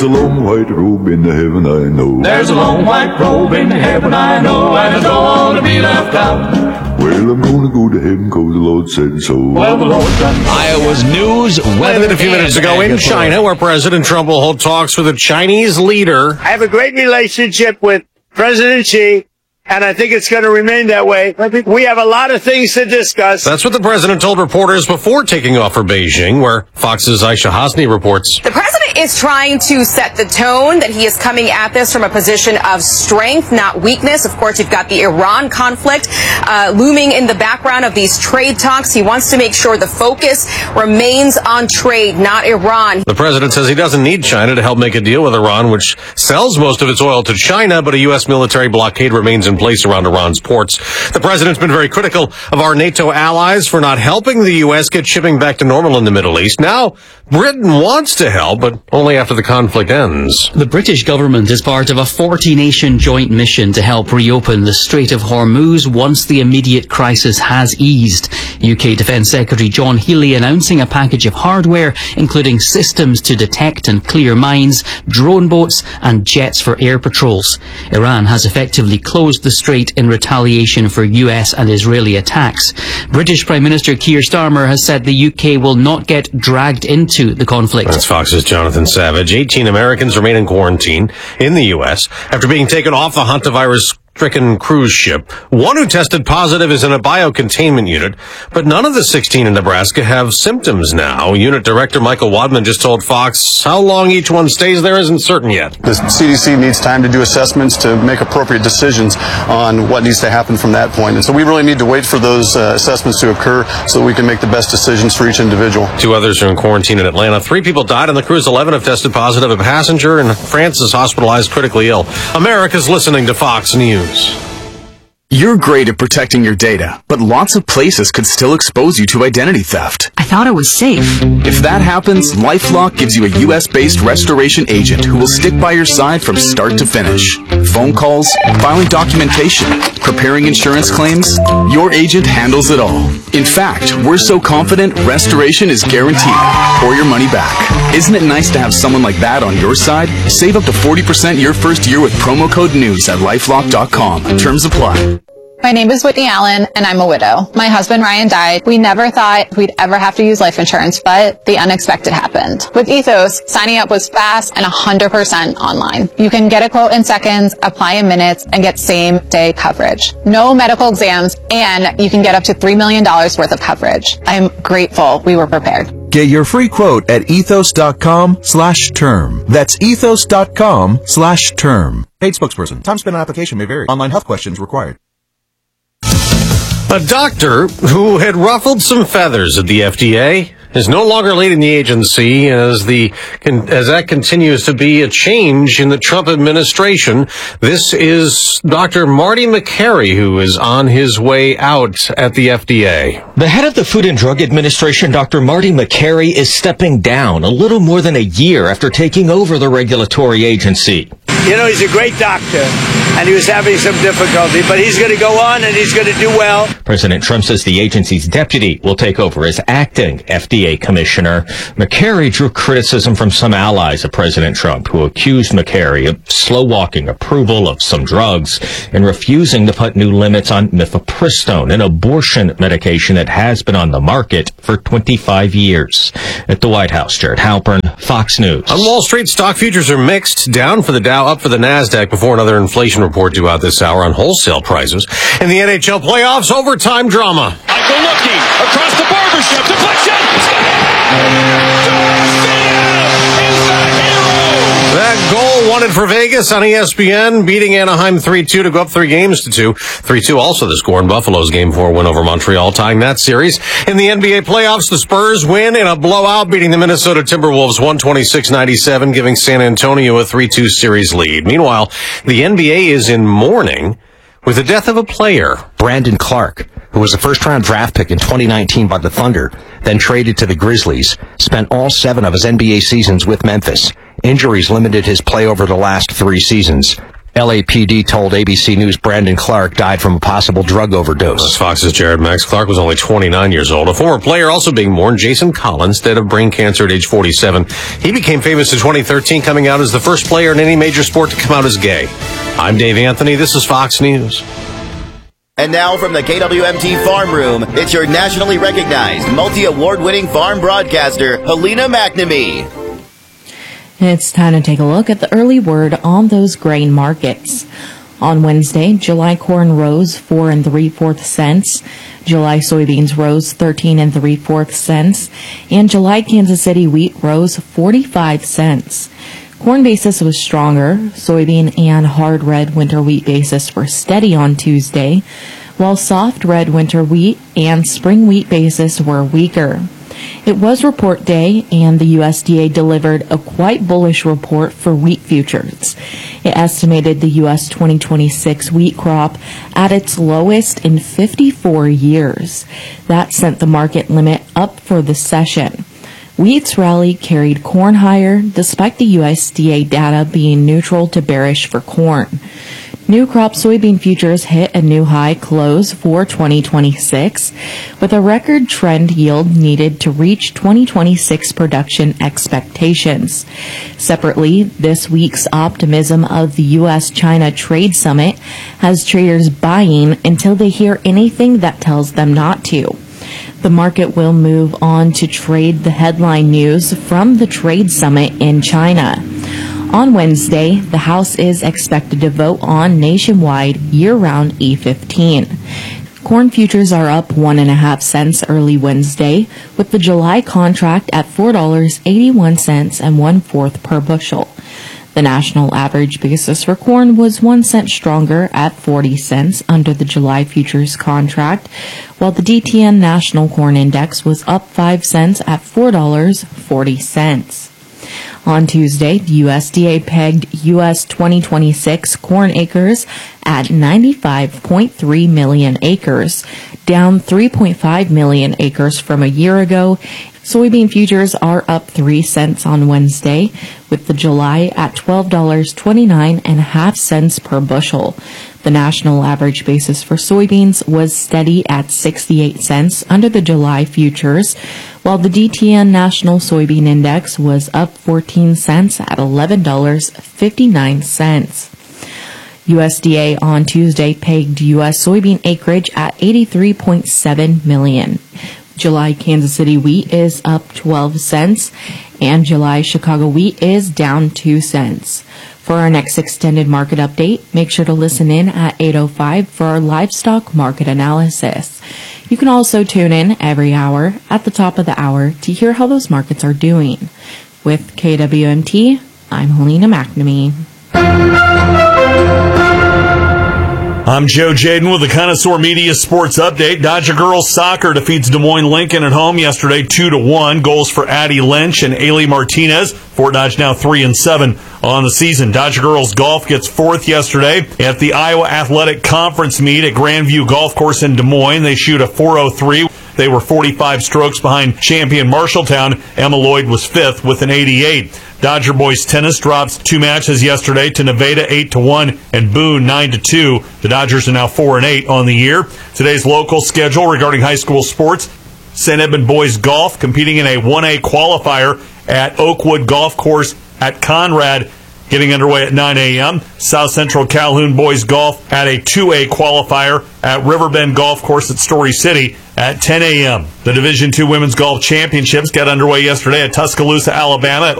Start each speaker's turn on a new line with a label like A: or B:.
A: a long white robe in the heaven I know.
B: There's a long white robe in heaven I know, and I don't want to be left out.
A: Well, I'm gonna go to heaven 'cause the Lord said so.
B: Well, the Lord done.
C: Iowa's news, weather.
D: A few minutes ago in China, where President Trump will hold talks with a Chinese leader.
E: I have a great relationship with President Xi, and I think it's going to remain that way. We have a lot of things to discuss.
D: That's what the president told reporters before taking off for Beijing, where Fox's Aisha Hasni reports.
F: The president is trying to set the tone that he is coming at this from a position of strength, not weakness. Of course, you've got the Iran conflict looming in the background of these trade talks. He wants to make sure the focus remains on trade, not Iran.
D: The president says he doesn't need China to help make a deal with Iran, which sells most of its oil to China, but a U.S. military blockade remains in place around Iran's ports. The president's been very critical of our NATO allies for not helping the U.S. get shipping back to normal in the Middle East. Now, Britain wants to help, but only after the conflict ends.
G: The British government is part of a 40-nation joint mission to help reopen the Strait of Hormuz once the immediate crisis has eased. UK Defence Secretary John Healey announcing a package of hardware, including systems to detect and clear mines, drone boats and jets for air patrols. Iran has effectively closed the strait in retaliation for US and Israeli attacks. British Prime Minister Keir Starmer has said the UK will not get dragged into the conflict.
D: That's Fox's Jonathan Savage. 18 Americans remain in quarantine in the U.S. after being taken off the hantavirus-stricken cruise ship. One who tested positive is in a biocontainment unit, but none of the 16 in Nebraska have symptoms now. Unit Director Michael Wadman just told Fox how long each one stays there isn't certain yet.
H: The CDC needs time to do assessments to make appropriate decisions on what needs to happen from that point. And so we really need to wait for those assessments to occur so that we can make the best decisions for each individual.
D: 2 others are in quarantine in Atlanta. 3 people died on the cruise. 11 have tested positive. A passenger in France is hospitalized critically ill. America's listening to Fox News.
I: You're great at protecting your data, but lots of places could still expose you to identity theft.
J: I thought it was safe.
I: If that happens, LifeLock gives you a U.S.-based restoration agent who will stick by your side from start to finish. Phone calls, filing documentation, preparing insurance claims, your agent handles it all. In fact, we're so confident restoration is guaranteed or your money back. Isn't it nice to have someone like that on your side? Save up to 40% your first year with promo code NEWS at LifeLock.com. Terms apply.
K: My name is Whitney Allen, and I'm a widow. My husband, Ryan, died. We never thought we'd ever have to use life insurance, but the unexpected happened. With Ethos, signing up was fast and 100% online. You can get a quote in seconds, apply in minutes, and get same-day coverage. No medical exams, and you can get up to $3 million worth of coverage. I'm grateful we were prepared.
L: Get your free quote at ethos.com/term. That's ethos.com/term. Paid spokesperson. Time spent on application may vary. Online health questions required.
D: A doctor who had ruffled some feathers at the FDA is no longer leading the agency as that continues to be a change in the Trump administration. This is Dr. Marty Makary, who is on his way out at the FDA.
C: The head of the Food and Drug Administration, Dr. Marty Makary, is stepping down a little more than a year after taking over the regulatory agency.
E: You know, he's a great doctor, and he was having some difficulty, but he's going to go on and he's going to do well.
C: President Trump says the agency's deputy will take over as acting FDA commissioner. Makary drew criticism from some allies of President Trump, who accused Makary of slow-walking approval of some drugs and refusing to put new limits on mifepristone, an abortion medication that has been on the market for 25 years. At the White House, Jared Halpern, Fox News.
D: On Wall Street, stock futures are mixed, down for the Dow, up for the NASDAQ before another inflation report due out this hour on wholesale prices. In the NHL playoffs, overtime drama.
B: Michael looking across the barbershop. Deflection.
D: That goal won it for Vegas on ESPN, beating Anaheim 3-2 to go up 3 games to 2. 3-2 also the score in Buffalo's Game 4 win over Montreal, tying that series. In the NBA playoffs, the Spurs win in a blowout, beating the Minnesota Timberwolves 126-97, giving San Antonio a 3-2 series lead. Meanwhile, the NBA is in mourning with the death of a player.
M: Brandon Clark, who was a first-round draft pick in 2019 by the Thunder, then traded to the Grizzlies, spent all 7 of his NBA seasons with Memphis. Injuries limited his play over the last 3 seasons. LAPD told ABC News Brandon Clark died from a possible drug overdose.
D: Fox's Jared Max. Clark was only 29 years old. A former player also being mourned, Jason Collins, died of brain cancer at age 47. He became famous in 2013, coming out as the first player in any major sport to come out as gay. I'm Dave Anthony. This is Fox News.
J: And now from the KWMT Farm Room, it's your nationally recognized, multi-award-winning farm broadcaster, Helena McNamee.
N: It's time to take a look at the early word on those grain markets. On Wednesday, July corn rose 4 3/4 cents. July soybeans rose 13 3/4 cents. And July Kansas City wheat rose 45 cents. Corn basis was stronger. Soybean and hard red winter wheat basis were steady on Tuesday, while soft red winter wheat and spring wheat basis were weaker. It was report day, and the USDA delivered a quite bullish report for wheat futures. It estimated the U.S. 2026 wheat crop at its lowest in 54 years. That sent the market limit up for the session. Wheat's rally carried corn higher, despite the USDA data being neutral to bearish for corn. New crop soybean futures hit a new high close for 2026, with a record trend yield needed to reach 2026 production expectations. Separately, this week's optimism of the U.S.-China trade summit has traders buying until they hear anything that tells them not to. The market will move on to trade the headline news from the trade summit in China. On Wednesday, the House is expected to vote on nationwide year-round E15. Corn futures are up 1.5 cents early Wednesday, with the July contract at $4.81 and 1/4 per bushel. The national average basis for corn was 1 cent stronger at 40 cents under the July futures contract, while the DTN National Corn Index was up 5 cents at $4.40. On Tuesday, the USDA pegged U.S. 2026 corn acres at 95.3 million acres, down 3.5 million acres from a year ago. Soybean futures are up 3 cents on Wednesday, with the July at $12.29.5 per bushel. The national average basis for soybeans was steady at 68 cents under the July futures, while the DTN National Soybean Index was up 14 cents at $11.59. USDA on Tuesday pegged U.S. soybean acreage at 83.7 million. July Kansas City wheat is up 12 cents, and July Chicago wheat is down 2 cents. For our next extended market update, make sure to listen in at 8:05 for our livestock market analysis. You can also tune in every hour at the top of the hour to hear how those markets are doing. With KWMT, I'm Helena McNamee.
O: I'm Joe Jaden with the Connoisseur Media Sports Update. Dodger girls soccer defeats Des Moines Lincoln at home yesterday 2-1. Goals for Addie Lynch and Ailey Martinez. Fort Dodge now 3-7 on the season. Dodger girls golf gets fourth yesterday at the Iowa Athletic Conference meet at Grandview Golf Course in Des Moines. They shoot a .403. They were 45 strokes behind champion Marshalltown. Emma Lloyd was fifth with an 88. Dodger boys tennis drops 2 matches yesterday to Nevada 8-1 and Boone 9-2. The Dodgers are now 4-8 on the year. Today's local schedule regarding high school sports: St. Edmund boys golf competing in a 1A qualifier at Oakwood Golf Course at Conrad, getting underway at 9 a.m. South Central Calhoun boys golf at a 2A qualifier at Riverbend Golf Course at Story City at 10 a.m. The Division II Women's Golf Championships got underway yesterday at Tuscaloosa, Alabama at